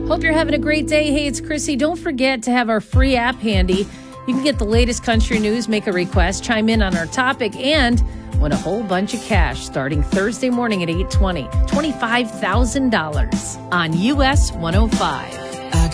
Hope you're having a great day. Hey, it's Chrissy. Don't forget to have our free app handy. You can get the latest country news, make a request, chime in on our topic, and win a whole bunch of cash starting Thursday morning at 8:20. $25,000 on US 105.